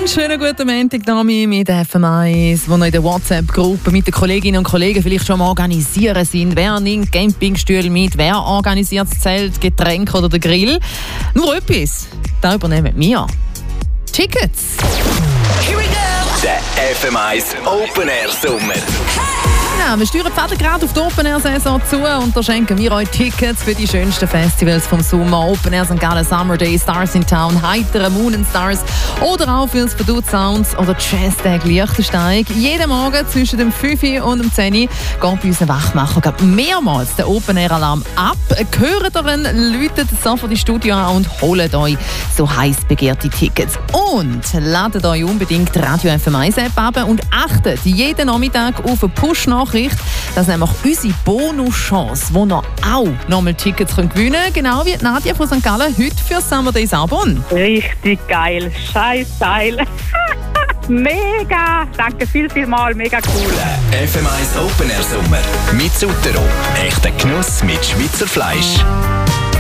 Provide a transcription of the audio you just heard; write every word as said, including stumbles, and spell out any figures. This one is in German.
Einen schönen guten Montag, Nami, mit F M eins, wo noch in der WhatsApp-Gruppe mit den Kolleginnen und Kollegen vielleicht schon am Organisieren sind. Wer nimmt Campingstühle mit, wer organisiert das Zelt, Getränke oder den Grill? Nur etwas, da übernehmen wir. Tickets. Here we go. Der F M eins Open Air Sommer. Ja, wir steuern die Fäden gerade auf die Open Air Saison zu und da schenken wir euch Tickets für die schönsten Festivals vom Sommer. Open Air Sankt Gallen Summer Day, Stars in Town, Heitere Moon and Stars oder auch fürs Verdut Sounds oder Jazz Tag Liechtensteig. Jeden Morgen zwischen dem fünf und dem zehn geht bei unseren Wachmacher mehrmals der Open Air Alarm ab. Gehört darin, läutet sofort die Studio an und holt euch so heiß begehrte Tickets. Und ladet euch unbedingt die Radio F M eins App ab und achtet jeden Nachmittag auf eine Push-Nachricht. Das ist nämlich unsere Bonuschance, wo ihr auch nochmal Tickets gewinnen könnt. Genau wie Nadja von Sankt Gallen heute für Summer Days Arbon. Richtig geil, scheiß Teil. Mega, danke viel, viel mal, mega cool. Der F M eins Open Air Sommer mit Sutero. Echter Genuss mit Schweizer Fleisch.